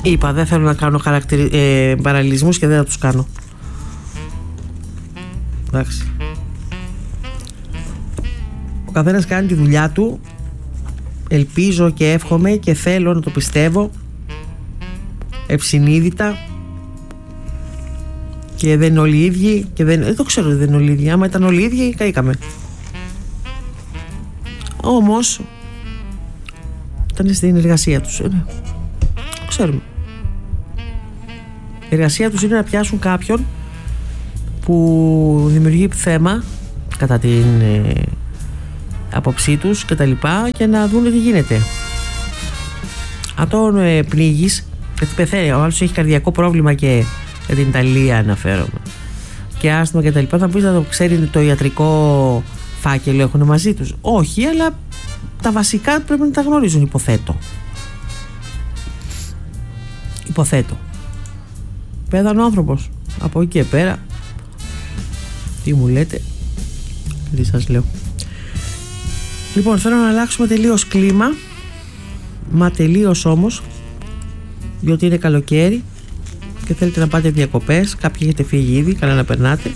Είπα, δεν θέλω να κάνω παραλληλισμούς και δεν θα τους κάνω. Εντάξει. Ο καθένας κάνει τη δουλειά του. Ελπίζω και εύχομαι και θέλω να το πιστεύω ευσυνείδητα. Και δεν είναι όλοι οι ίδιοι και δεν το ξέρω ότι δεν είναι όλοι οι ίδιοι. Άμα ήταν όλοι οι ίδιοι, καήκαμε. Όμως ήταν στην εργασία τους. Το ξέρουμε. Η εργασία τους είναι να πιάσουν κάποιον που δημιουργεί θέμα κατά την άποψή τους και τα λοιπά, και να δουν τι γίνεται. Αν τον πνίγεις, γιατί πεθαίνει, ο άλλος έχει καρδιακό πρόβλημα και για την Ιταλία αναφέρομαι και άσθμα και τα λοιπά, θα πεις να το ξέρει το ιατρικό φάκελο έχουν μαζί τους. Όχι, αλλά τα βασικά πρέπει να τα γνωρίζουν, υποθέτω. Πέθανε ο άνθρωπος. Από εκεί και πέρα, τι μου λέτε, τι σας λέω. Λοιπόν, θέλω να αλλάξουμε τελείως κλίμα. Μα τελείως όμως, διότι είναι καλοκαίρι και θέλετε να πάτε διακοπές. Κάποιοι έχετε φύγει ήδη, καλά να περνάτε.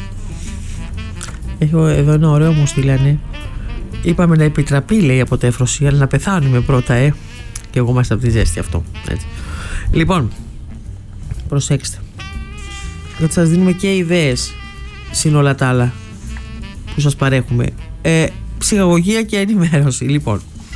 Έχω εδώ ένα ωραίο, μου στείλανε. Είπαμε να επιτραπεί, λέει, αποτέφρωση, αλλά να πεθάνουμε πρώτα, και εγώ είμαστε από τη ζέστη αυτό, έτσι. Λοιπόν, προσέξτε, γιατί σας δίνουμε και ιδέες συν όλα τα άλλα που σας παρέχουμε, ψυχαγωγία και ενημέρωση. Λοιπόν,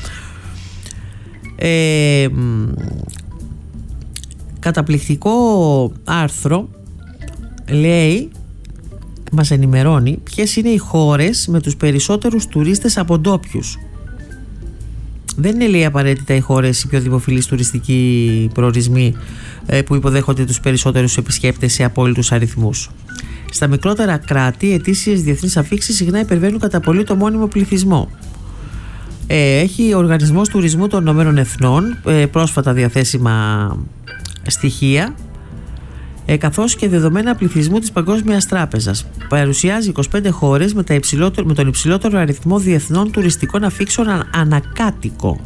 καταπληκτικό άρθρο, λέει, μας ενημερώνει ποιες είναι οι χώρες με τους περισσότερους τουρίστες από ντόπιους. Δεν είναι, λέει, απαραίτητα οι χώρες οι πιο δημοφιλείς τουριστικοί προορισμοί που υποδέχονται τους περισσότερους επισκέπτες σε απόλυτους αριθμούς. Στα μικρότερα κράτη, ετήσιες διεθνείς αφίξεις συχνά υπερβαίνουν κατά πολύ το μόνιμο πληθυσμό. Έχει ο Οργανισμός Τουρισμού των Ηνωμένων Εθνών πρόσφατα διαθέσιμα στοιχεία, καθώς και δεδομένα πληθυσμού της Παγκόσμιας Τράπεζας. Παρουσιάζει 25 χώρες με τον υψηλότερο αριθμό διεθνών τουριστικών αφίξεων ανακάτοικο.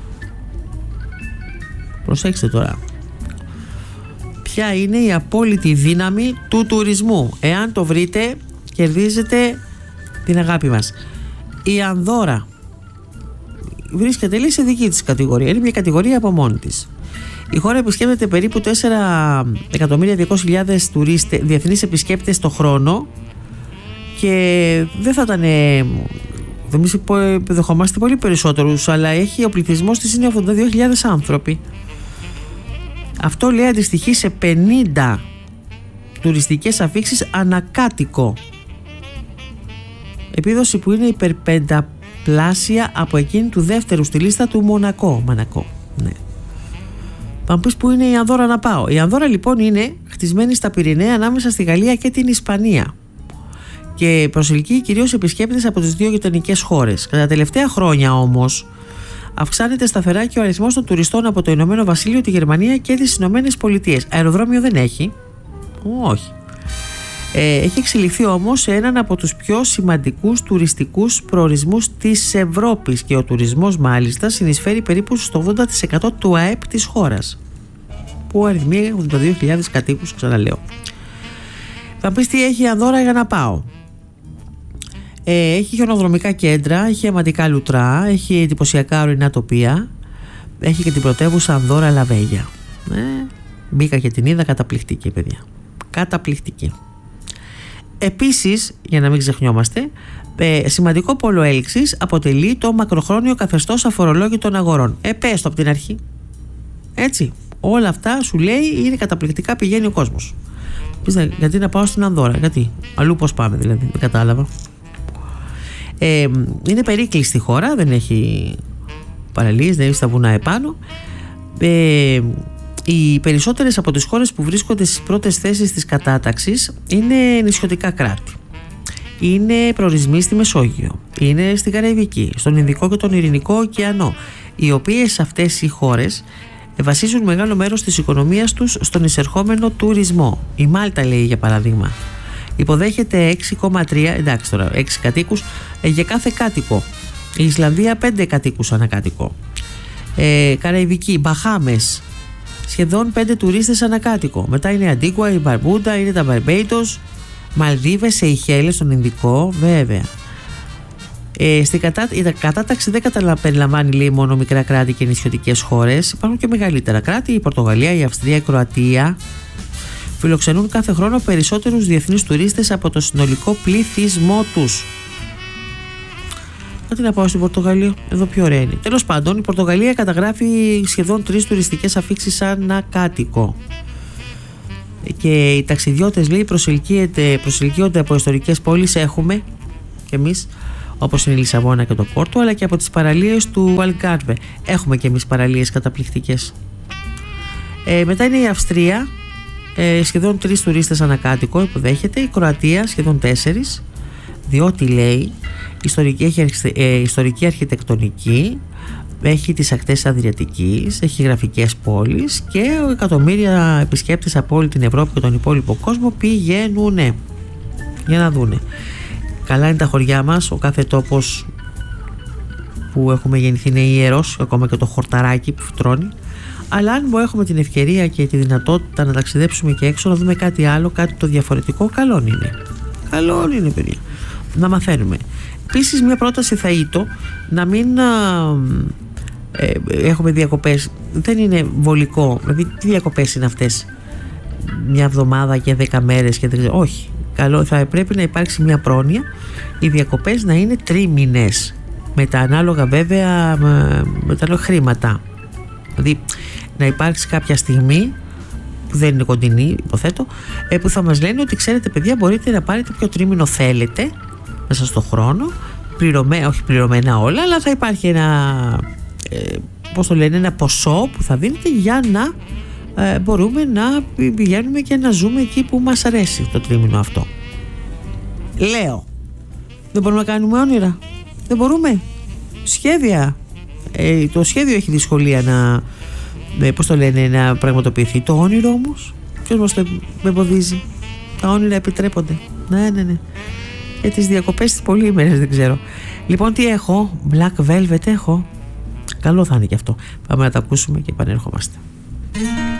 Προσέξτε τώρα. Ποια είναι η απόλυτη δύναμη του τουρισμού? Εάν το βρείτε, κερδίζετε την αγάπη μας. Η Ανδόρα βρίσκεται, λέει, σε δική της κατηγορία. Είναι μια κατηγορία από μόνη της. Η χώρα επισκέπτεται περίπου 4.200.000 διεθνείς επισκέπτες το χρόνο, και δεν θα ήταν, εμείς δεχόμαστε πολύ περισσότερους, αλλά ο πληθυσμός της είναι 82.000 άνθρωποι. Αυτό, λέει, αντιστοιχεί σε 50 τουριστικές αφίξεις ανακάτοικο, επίδοση που είναι υπερπενταπλάσια από εκείνη του δεύτερου στη λίστα του Μονακό. Ναι. Θα μου πεις που είναι η Ανδόρα να πάω. Η Ανδόρα, λοιπόν, είναι χτισμένη στα Πυρηναία ανάμεσα στη Γαλλία και την Ισπανία και προσελκύει κυρίως επισκέπτες από τις δύο γειτονικές χώρες. Κατά τα τελευταία χρόνια όμως αυξάνεται σταθερά και ο αριθμός των τουριστών από το Ηνωμένο Βασίλειο, τη Γερμανία και τις Ηνωμένες Πολιτείες. Αεροδρόμιο δεν έχει. Όχι. Έχει εξελιχθεί όμως σε έναν από τους πιο σημαντικούς τουριστικούς προορισμούς της Ευρώπης, και ο τουρισμός μάλιστα συνεισφέρει περίπου στο 80% του ΑΕΠ της χώρας, που αριθμεί 82.000 κατοίκους, ξαναλέω. Θα πεις τι έχει η Ανδόρα για να πάω. Έχει χιονοδρομικά κέντρα, έχει αιματικά λουτρά, έχει εντυπωσιακά ορεινά τοπία, έχει και την πρωτεύουσα Ανδόρα Λαβέγια. Μπήκα και την είδα, καταπληκτική, παιδιά. Καταπληκτική. Επίσης, για να μην ξεχνιόμαστε, σημαντικό πόλο έλξης αποτελεί το μακροχρόνιο καθεστώς αφορολόγητων αγορών. Πες το από την αρχή. Έτσι. Όλα αυτά σου λέει είναι καταπληκτικά, πηγαίνει ο κόσμος. Γιατί να πάω στην Ανδόρα, γιατί αλλού πώς πάμε, δηλαδή, δεν κατάλαβα. Είναι περίκλειστη χώρα, δεν έχει παραλίες, δεν έχει στα βουνά επάνω. Οι περισσότερες από τις χώρες που βρίσκονται στις πρώτες θέσεις της κατάταξης είναι νησιωτικά κράτη. Είναι προορισμοί στη Μεσόγειο, είναι στην Καραϊβική, στον Ινδικό και τον Ειρηνικό ωκεανό, οι οποίες αυτές οι χώρες βασίζουν μεγάλο μέρος της οικονομίας τους στον εισερχόμενο τουρισμό. Η Μάλτα, λέει, για παράδειγμα, υποδέχεται 6,3, εντάξει τώρα, 6 κατοίκους για κάθε κάτοικο. Η Ισλανδία 5 κατοίκους ανακάτοικο. Καραϊβική, Μπαχάμες, σχεδόν 5 τουρίστες ανακάτοικο. Μετά είναι η Αντίγουα, η Μπαρμπούντα, είναι τα Μπαρμπέιτος, Μαλδίβες, Σεϊχέλες, στον Ινδικό, βέβαια. Η κατάταξη δεν περιλαμβάνει, λέει, μόνο μικρά κράτη και νησιωτικές χώρες. Υπάρχουν και μεγαλύτερα κράτη, η Πορτογαλία, η Αυστρία, η Κροατία. Φιλοξενούν κάθε χρόνο περισσότερους διεθνείς τουρίστες από το συνολικό πληθυσμό τους. Τι να πάω στην Πορτογαλία, εδώ πιο ωραία είναι. Τέλος πάντων, η Πορτογαλία καταγράφει σχεδόν 3 τουριστικές αφίξεις ανακάτοικο. Και οι ταξιδιώτες, λέει, προσελκύονται από ιστορικές πόλεις, έχουμε και εμείς, όπως είναι η Λισαβόνα και το Πόρτο, αλλά και από τις παραλίες του Αλγκάρβε. Έχουμε και εμείς παραλίες καταπληκτικές. Μετά είναι η Αυστρία, σχεδόν 3 τουρίστες ανακάτοικο υποδέχεται. Η Κροατία σχεδόν 4, διότι, λέει, ιστορική αρχιτεκτονική, έχει τις ακτές Αδριατικής, έχει γραφικές πόλεις και εκατομμύρια επισκέπτες από όλη την Ευρώπη και τον υπόλοιπο κόσμο πηγαίνουν για να δούνε. Καλά είναι τα χωριά μας, ο κάθε τόπος που έχουμε γεννηθεί είναι ιερός, ακόμα και το χορταράκι που φυτρώνει. Αλλά αν έχουμε την ευκαιρία και τη δυνατότητα να ταξιδέψουμε και έξω, να δούμε κάτι άλλο, κάτι το διαφορετικό, καλό είναι. Καλό είναι, παιδιά, να μαθαίνουμε. Επίσης, μια πρόταση θα ήταν να μην έχουμε διακοπές. Δεν είναι βολικό. Δηλαδή, τι διακοπές είναι αυτές? Μια εβδομάδα και 10 μέρες και δεν ξέρω. Όχι. Καλό, θα πρέπει να υπάρξει μια πρόνοια. Οι διακοπές να είναι τρίμηνες. Με τα ανάλογα, βέβαια, με τα ανάλογα χρήματα. Δηλαδή, να υπάρξει κάποια στιγμή που δεν είναι κοντινή, υποθέτω, που θα μας λένε ότι, ξέρετε, παιδιά, μπορείτε να πάρετε ποιο τρίμηνο θέλετε μέσα στον χρόνο, όχι πληρωμένα όλα, αλλά θα υπάρχει ένα ποσό που θα δίνετε για να μπορούμε να πηγαίνουμε και να ζούμε εκεί που μας αρέσει το τρίμηνο αυτό. Λέω, δεν μπορούμε να κάνουμε όνειρα? Δεν μπορούμε? Σχέδια. Το σχέδιο έχει δυσκολία να πραγματοποιηθεί. Το όνειρο όμως, ποιος μας το εμποδίζει? Τα όνειρα επιτρέπονται. Ναι. Τις διακοπές τις πολύημερες δεν ξέρω. Λοιπόν, τι έχω? Black Velvet έχω. Καλό θα είναι και αυτό. Πάμε να τα ακούσουμε και επανέρχομαστε.